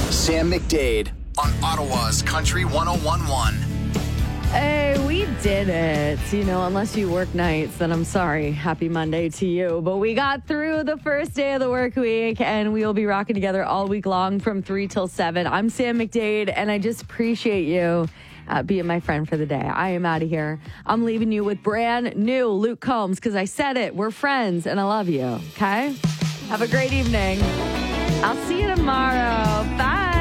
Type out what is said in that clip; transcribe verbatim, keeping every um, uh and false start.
Sam McDade on Ottawa's Country one oh one point one. Hey, we did it. You know, unless you work nights, then I'm sorry. Happy Monday to you. But we got through the first day of the work week, and we will be rocking together all week long from three till seven. I'm Sam McDade, and I just appreciate you uh, being my friend for the day. I am out of here. I'm leaving you with brand new Luke Combs, because I said it. We're friends, and I love you. Okay? Have a great evening. I'll see you tomorrow. Bye.